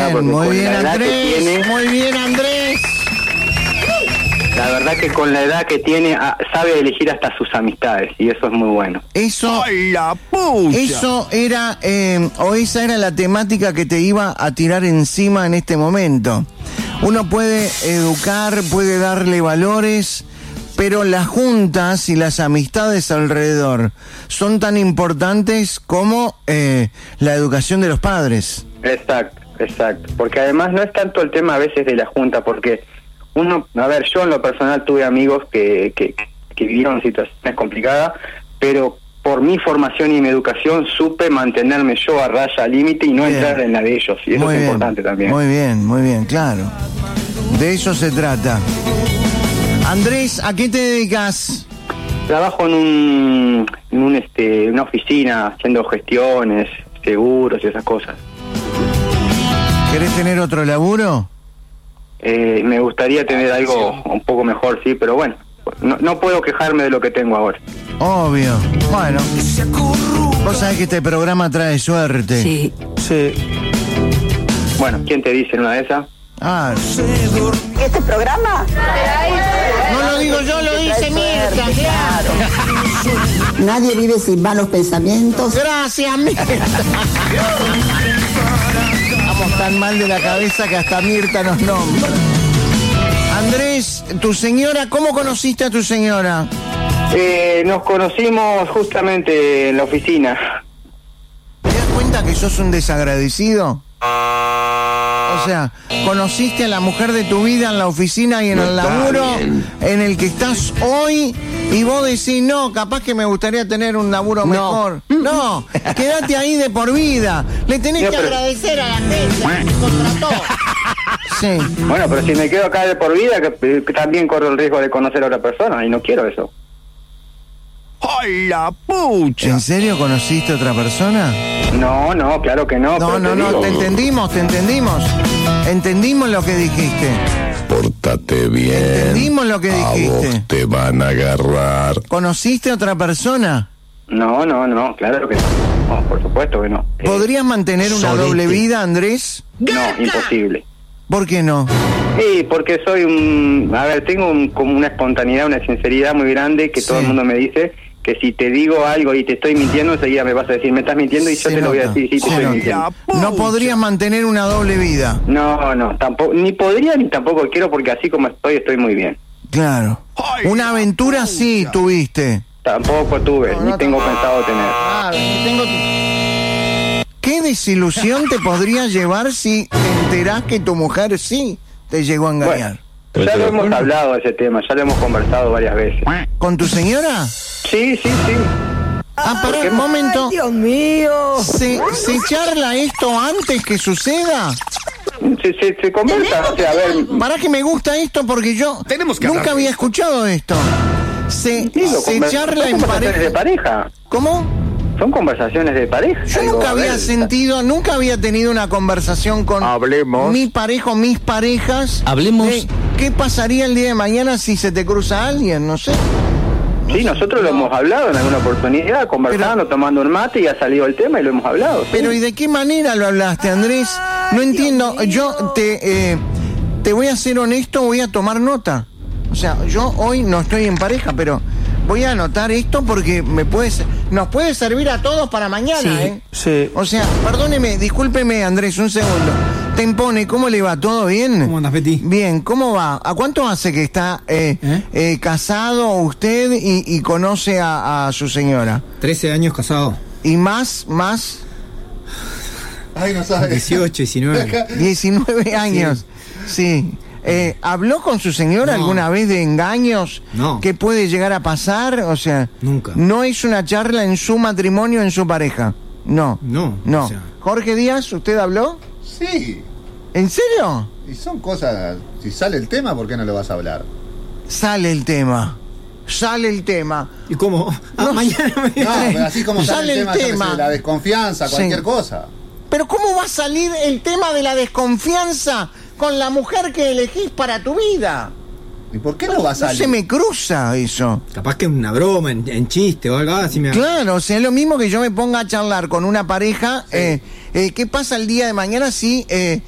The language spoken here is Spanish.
porque muy con bien, la edad Andrés, que tiene, muy bien, Andrés. la verdad que con la edad que tiene sabe elegir hasta sus amistades y eso es muy bueno. Eso, ¡Ay, la pucha! eso era, o esa era la temática que te iba a tirar encima en este momento. Uno puede educar, puede darle valores, pero las juntas y las amistades alrededor son tan importantes como la educación de los padres. Exacto, porque además no es tanto el tema a veces de la junta, porque yo en lo personal tuve amigos que vivieron situaciones complicadas, pero por mi formación y mi educación supe mantenerme yo a raya, al límite y no entrar en la de ellos, y eso Muy es bien, importante también. Muy bien, claro. De eso se trata. Andrés, ¿a qué te dedicas? Trabajo en una oficina haciendo gestiones, seguros y esas cosas. ¿Querés tener otro laburo? Me gustaría tener algo un poco mejor, sí, pero bueno, no puedo quejarme de lo que tengo ahora. Obvio. Bueno, vos sabés que este programa trae suerte. Sí. Bueno, ¿quién te dice en una de esas? Ah, ¿Este programa? no lo digo yo, lo dice Mirta, claro. Nadie vive sin malos pensamientos. Gracias, Mirta. Estamos tan mal de la cabeza que hasta Mirta nos nombra. Andrés, tu señora, ¿cómo conociste a tu señora? Nos conocimos justamente en la oficina. ¿Te das cuenta que sos un desagradecido? O sea, conociste a la mujer de tu vida en la oficina y en el laburo en el que estás hoy y vos decís, no, capaz que me gustaría tener un laburo mejor. No, quédate ahí de por vida. Le tenés que agradecer a la gente que contrató. Sí. Bueno, pero si me quedo acá de por vida, que también corro el riesgo de conocer a otra persona y no quiero eso. ¡Ay, la pucha! ¿En serio conociste a otra persona? No, claro que no. No, te entendimos. Entendimos lo que dijiste. Pórtate bien. Entendimos lo que dijiste. A vos te van a agarrar. ¿Conociste a otra persona? No, claro que no. No, por supuesto que no. ¿Podrías mantener una doble vida, Andrés? No, imposible. ¿Por qué no? Sí, porque soy tengo como una espontaneidad, una sinceridad muy grande que todo el mundo me dice que si te digo algo y te estoy mintiendo, enseguida me vas a decir, me estás mintiendo y yo te lo voy a decir, sí, te estoy mintiendo. No podrías mantener una doble vida. No, tampoco, ni podría ni tampoco quiero porque así como estoy muy bien. Claro. Una aventura sí tuviste. Tampoco tuve, ni tengo pensado tener. ¿Qué desilusión te podría llevar si te enterás que tu mujer sí te llegó a engañar? Bueno, ya lo hemos hablado de ese tema, ya lo hemos conversado varias veces. ¿Con tu señora? Sí. Pará un momento. ¡Ay, Dios mío! ¿Se charla esto antes que suceda? Se conversa, o sea, a ver... Pará que me gusta esto porque yo nunca había escuchado esto. Se charla en pareja. ¿De pareja? ¿Cómo? Son conversaciones de pareja. Yo nunca había tenido una conversación con mi pareja o mis parejas. Hablemos. ¿Qué pasaría el día de mañana si se te cruza alguien? No sé. Sí, nosotros lo hemos hablado en alguna oportunidad, conversando, tomando un mate y ha salido el tema y lo hemos hablado. ¿Sí? Pero ¿y de qué manera lo hablaste, Andrés? No entiendo. Yo te voy a ser honesto, voy a tomar nota. O sea, yo hoy no estoy en pareja, pero voy a anotar esto porque nos puede servir a todos para mañana, Sí. O sea, perdóneme, discúlpeme, Andrés, un segundo. Tempone, ¿cómo le va? ¿Todo bien? ¿Cómo andas, Betty? Bien, ¿cómo va? ¿A cuánto hace que está casado usted y conoce a su señora? 13 años casado. ¿Y más? Ay, no sabe. 18, 19. 19 años. Sí. ¿Habló con su señora alguna vez de engaños? No. ¿Qué puede llegar a pasar? O sea, nunca. ¿No es una charla en su matrimonio, en su pareja? No. O sea. Jorge Díaz, ¿usted habló? Sí. ¿En serio? Y son cosas... Si sale el tema, ¿por qué no lo vas a hablar? Sale el tema. ¿Y cómo? Mañana No, pero así como sale el tema, tema. la desconfianza, cualquier cosa. Pero ¿cómo va a salir el tema de la desconfianza con la mujer que elegís para tu vida? ¿Y por qué no va a salir? No se me cruza eso. Capaz que es una broma, en chiste o algo así. Claro, o sea, es lo mismo que yo me ponga a charlar con una pareja. ¿Qué pasa el día de mañana si